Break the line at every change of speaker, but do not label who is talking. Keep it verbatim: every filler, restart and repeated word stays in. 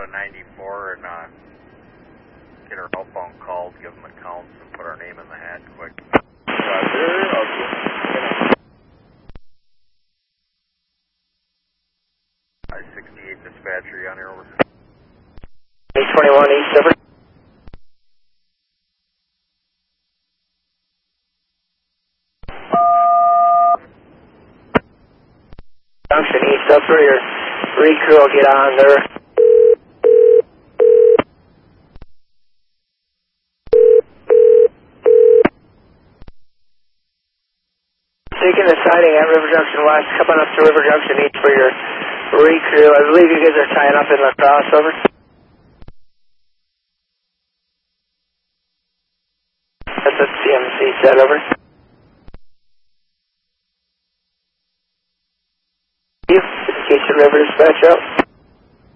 ninety-four and uh, get our outbound calls, give them accounts, and put our name in the hat quick.
Roger, I'll get
I sixty-eight dispatcher, you on here, over.
eight twenty-one East, over. Junction East, over. Your recrew will get on there. Taking the siding at River Junction West, coming up to River Junction East for your recrew. I believe you guys are tying up in La Crosse, over. That's what C M C said, over. You, Communication River dispatch out.